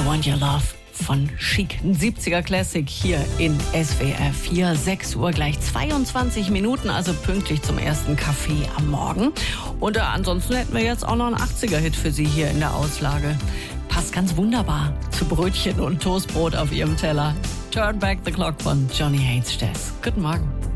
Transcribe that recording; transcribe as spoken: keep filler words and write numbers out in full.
I Want Your Love von Chic. Ein siebziger Classic hier in S W R vier. sechs Uhr gleich zweiundzwanzig Minuten, also pünktlich zum ersten Kaffee am Morgen. Und äh, ansonsten hätten wir jetzt auch noch einen achtziger-Hit für Sie hier in der Auslage. Passt ganz wunderbar zu Brötchen und Toastbrot auf Ihrem Teller. Turn Back the Clock von Johnny Hates Jazz. Guten Morgen.